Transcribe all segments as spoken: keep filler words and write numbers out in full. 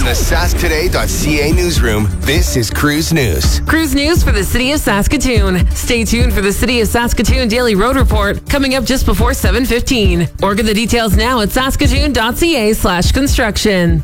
the sask today dot c a newsroom, this is Cruise News. Cruise News for the City of Saskatoon. Stay tuned for the City of Saskatoon Daily Road Report coming up just before seven fifteen. Or get the details now at saskatoon dot c a slash construction.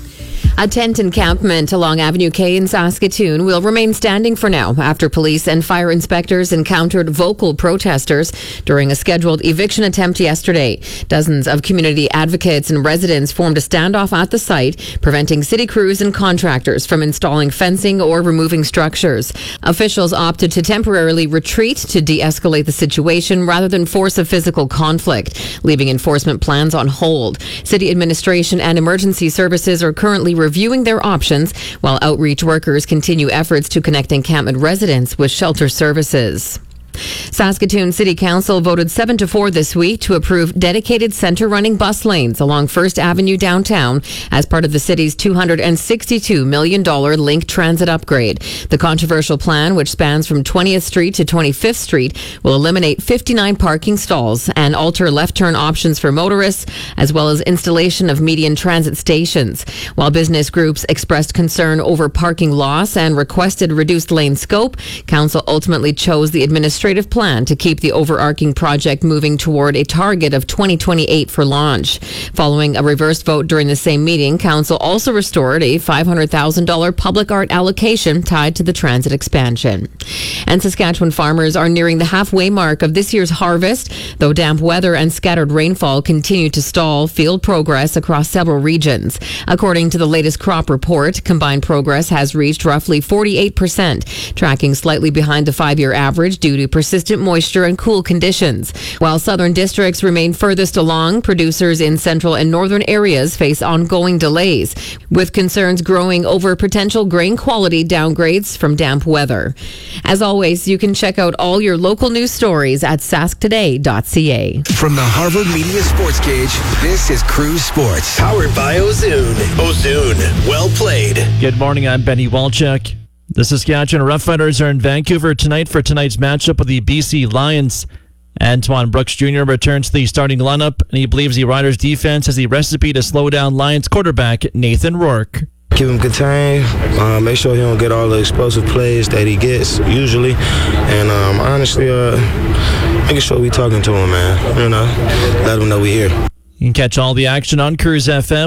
A tent encampment along Avenue K in Saskatoon will remain standing for now after police and fire inspectors encountered vocal protesters during a scheduled eviction attempt yesterday. Dozens of community advocates and residents formed a standoff at the site, preventing city crews and contractors from installing fencing or removing structures. Officials opted to temporarily retreat to de-escalate the situation rather than force a physical conflict, leaving enforcement plans on hold. City administration and emergency services are currently reviewing their options, while outreach workers continue efforts to connect encampment residents with shelter services. Saskatoon City Council voted seven to four this week to approve dedicated center-running bus lanes along First Avenue downtown as part of the city's two hundred sixty-two million dollars Link Transit upgrade. The controversial plan, which spans from twentieth Street to twenty-fifth Street, will eliminate fifty-nine parking stalls and alter left-turn options for motorists, as well as installation of median transit stations. While business groups expressed concern over parking loss and requested reduced lane scope, Council ultimately chose the administration plan to keep the overarching project moving toward a target of twenty twenty-eight for launch. Following a reversed vote during the same meeting, Council also restored a five hundred thousand dollars public art allocation tied to the transit expansion. And Saskatchewan farmers are nearing the halfway mark of this year's harvest, though damp weather and scattered rainfall continue to stall field progress across several regions. According to the latest crop report, combined progress has reached roughly forty-eight percent, tracking slightly behind the five-year average due to persistent moisture and cool conditions. While southern districts remain furthest along, producers in central and northern areas face ongoing delays, with concerns growing over potential grain quality downgrades from damp weather. As always, you can check out all your local news stories at sask today dot c a. From the Harvard Media Sports Cage, this is Cruise Sports. Powered by Ozoon. Ozoon. Well played. Good morning, I'm Benny Walchuk. The Saskatchewan Roughriders are in Vancouver tonight for tonight's matchup with the B C Lions. Antoine Brooks Junior returns to the starting lineup, and he believes the Riders' defense has the recipe to slow down Lions quarterback Nathan Rourke. Keep him contained, uh, make sure he don't get all the explosive plays that he gets usually, and um, honestly, uh, making sure we talking to him, man. You know, let him know we here. You can catch all the action on Cruise F M.